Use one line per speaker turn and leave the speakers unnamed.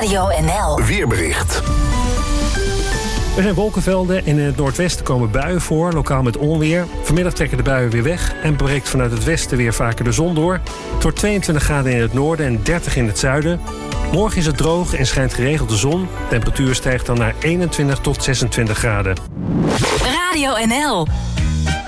Radio NL.
Weerbericht.
Er zijn wolkenvelden en in het noordwesten komen buien voor, lokaal met onweer. Vanmiddag trekken de buien weer weg en breekt vanuit het westen weer vaker de zon door. Het wordt 22 graden in het noorden en 30 in het zuiden. Morgen is het droog en schijnt geregeld de zon. De temperatuur stijgt dan naar 21 tot 26 graden.
Radio NL.